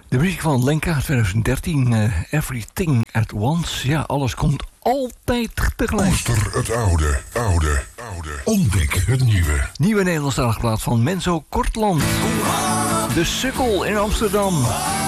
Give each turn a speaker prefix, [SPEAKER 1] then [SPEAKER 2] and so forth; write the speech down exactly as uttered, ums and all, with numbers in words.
[SPEAKER 1] De muziek van Lenka twintig dertien, uh, Everything at Once. Ja, alles komt altijd tegelijk.
[SPEAKER 2] Koester het oude, oude, oude. Ontdek het nieuwe.
[SPEAKER 1] Nieuwe Nederlandstalige plaat van Menzo Kortland. De Sukkel in Amsterdam.